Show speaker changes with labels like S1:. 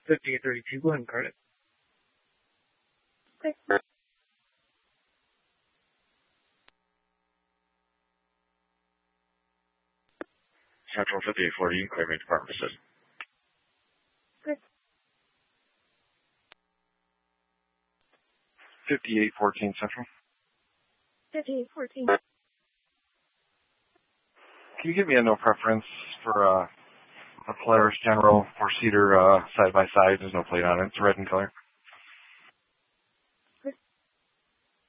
S1: 5832, go ahead and card it.
S2: Okay.
S3: Central 5840, claiming department assist.
S2: Okay.
S3: 5814 Central.
S2: 5814.
S3: Can you give me a no preference for a Polaris General 4-seater side by side? There's no plate on it. It's red in color.